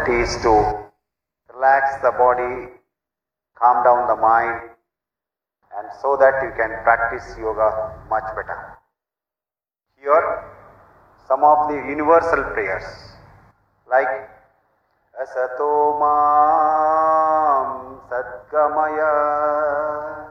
is to relax the body, calm down the mind, and so that you can practice yoga much better. Here, some of the universal prayers like Asato Mam Sadgamaya